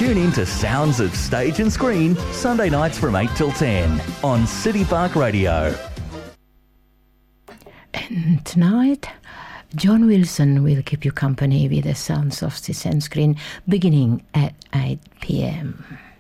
Tune in to Sounds of Stage and Screen, Sunday nights from 8 till 10 on City Park Radio. And tonight, John Wilson will keep you company with the Sounds of Stage and Screen beginning at 8 p.m.